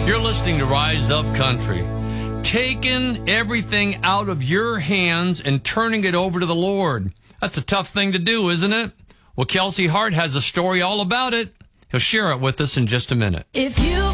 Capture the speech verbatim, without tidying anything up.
You're listening to Rise Up Country. Taking everything out of your hands and turning it over to the Lord. That's a tough thing to do, isn't it? Well, Kelsey Hart has a story all about it. He'll share it with us in just a minute. If you